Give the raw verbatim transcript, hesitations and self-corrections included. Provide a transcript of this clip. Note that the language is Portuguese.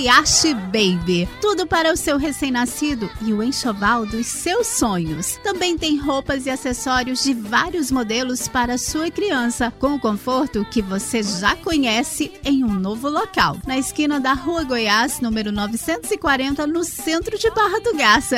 Riache Baby. Tudo para o seu recém-nascido e o enxoval dos seus sonhos. Também tem roupas e acessórios de vários modelos para a sua criança, com o conforto que você já conhece em um novo local. Na esquina da Rua Goiás, número novecentos e quarenta, no centro de Barra do Garça.